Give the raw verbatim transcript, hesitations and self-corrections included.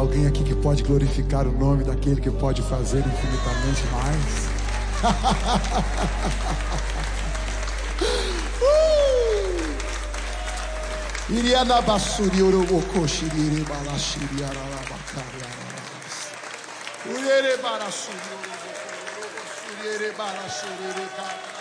alguém aqui que pode glorificar o nome daquele que pode fazer infinitamente mais? Iria na basuri oroboko shirire balashiri arabakari arabas. Uyere barasuri oroboko shirire balashiri.